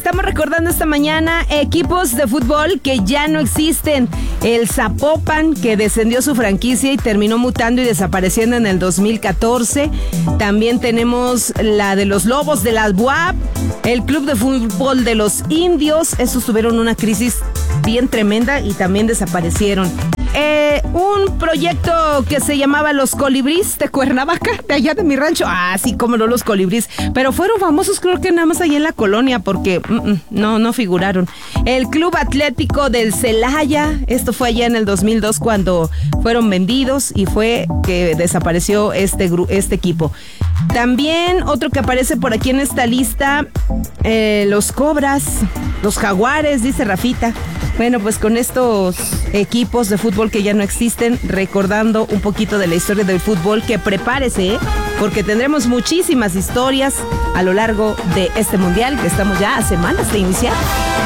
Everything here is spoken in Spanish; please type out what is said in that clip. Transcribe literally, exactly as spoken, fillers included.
estamos recordando esta mañana equipos de fútbol que ya no existen. El Zapopan, que descendió su franquicia y terminó mutando y desapareciendo en el dos mil catorce. También tenemos la de los Lobos de la U A P, el Club de Fútbol de los Indios. Estos tuvieron una crisis bien tremenda y también desaparecieron. Eh, un proyecto que se llamaba Los Colibrís de Cuernavaca, de allá de mi rancho. Ah, sí, cómo no, los Colibrís. Pero fueron famosos creo que nada más allá en la colonia porque mm, no, no figuraron. El Club Atlético del Celaya, esto fue allá en el dos mil dos cuando fueron vendidos y fue que desapareció este, este equipo. También otro que aparece por aquí en esta lista, eh, los Cobras, los Jaguares, dice Rafita. Bueno, pues con estos equipos de fútbol que ya no existen, recordando un poquito de la historia del fútbol, que prepárese, ¿eh? Porque tendremos muchísimas historias a lo largo de este mundial, que estamos ya a semanas de iniciar.